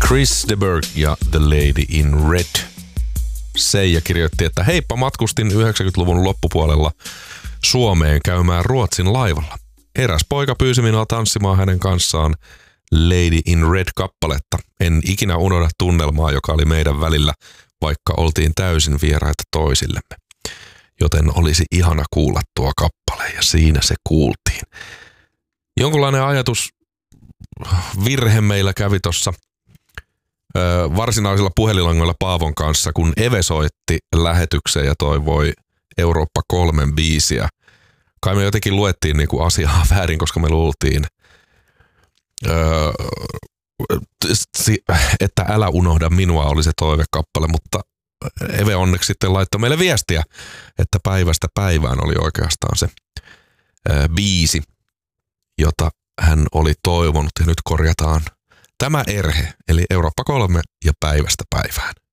Chris de Burgh ja The Lady in Red. Seija kirjoitti, että heippa, matkustin 90-luvun loppupuolella Suomeen käymään Ruotsin laivalla. Eräs poika pyysi minua tanssimaan hänen kanssaan Lady in Red-kappaletta. En ikinä unohda tunnelmaa, joka oli meidän välillä, vaikka oltiin täysin vieraita toisillemme. Joten olisi ihana kuulla tuo kappale, ja siinä se kuultiin. Jonkunlainen ajatusvirhe meillä kävi tuossa varsinaisilla puhelinlangoilla Paavon kanssa, kun Eve soitti lähetykseen ja toivoi Eurooppa 3 biisiä. Kai me jotenkin luettiin niinku asiaa väärin, koska me luultiin, että Älä unohda minua oli se toivekappale, mutta Eve onneksi sitten laittoi meille viestiä, että Päivästä päivään oli oikeastaan se biisi, jota hän oli toivonut, ja nyt korjataan tämä erhe, eli Eurooppa 3 ja Päivästä päivään.